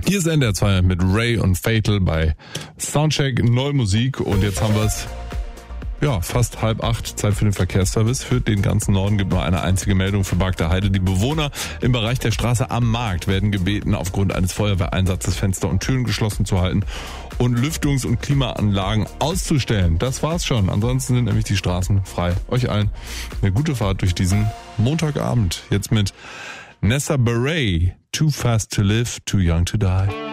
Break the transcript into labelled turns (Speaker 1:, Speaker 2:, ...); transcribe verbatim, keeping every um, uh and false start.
Speaker 1: Hier ist N D R zwei mit Ray und Fatal bei Soundcheck, neue Musik und jetzt haben wir es, ja, fast halb acht, Zeit für den Verkehrsservice. Für den ganzen Norden gibt nur eine einzige Meldung für Bagda Heide. Die Bewohner im Bereich der Straße am Markt werden gebeten, aufgrund eines Feuerwehreinsatzes Fenster und Türen geschlossen zu halten und Lüftungs- und Klimaanlagen auszustellen. Das war's schon. Ansonsten sind nämlich die Straßen frei. Euch allen eine gute Fahrt durch diesen Montagabend. Jetzt mit Nessa Beret, Too Fast to Live, Too Young to Die.